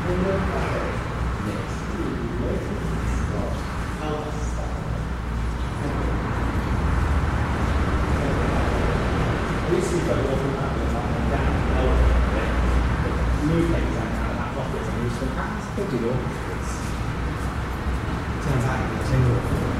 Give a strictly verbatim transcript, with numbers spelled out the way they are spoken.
Move things like out of that rocket and use some past. Good to go. 这样才比较清楚。